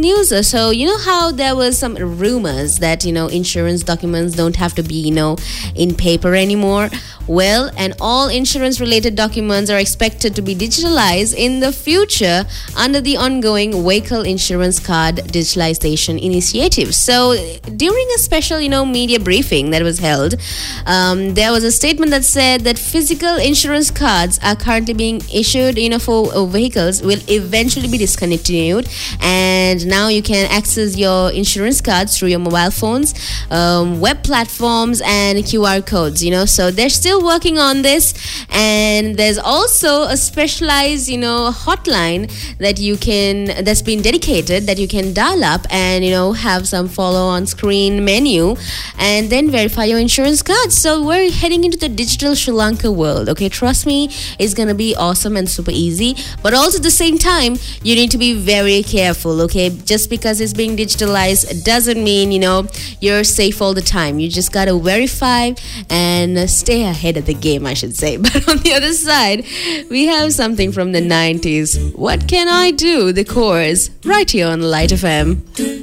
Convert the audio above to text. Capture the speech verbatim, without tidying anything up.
news. Uh, So, you know how there was some rumors that, you know, insurance documents don't have to be, you know, in paper anymore? Well, and all insurance related documents are expected to be digitalized in the future under the ongoing Vehicle Insurance Card Digitalization Initiative. So, during a special, you know, media briefing that was held, um, there was a statement that said that physical insurance cards are currently being issued, you know, for uh, vehicles will eventually be discontinued, and now you can access your insurance cards through your mobile phones, um, web platforms, and Q R codes. You know, so they're still working on this, and there's also a specialized, you know, hotline that you can that's been dedicated that you can dial up and, you know, have some follow on screen menu and then verify your insurance cards. So we're heading into the digital Sri Lanka world. Okay, trust me, it's gonna be awesome and super easy, but also at the same time you need to be very careful. Okay, just because it's being digitalized doesn't mean, you know, you're safe all the time. You just gotta verify and stay ahead of the game, I should say. But on the other side, we have something from the nineties. What Can I Do? The chorus right here on Light F M.